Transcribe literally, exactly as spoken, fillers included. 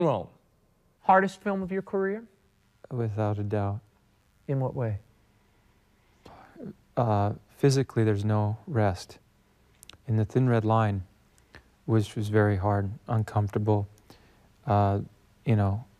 Well, hardest film of your career? Without a doubt. In what way? Uh, physically, there's no rest. In The Thin Red Line, which was very hard, uncomfortable, uh, you know,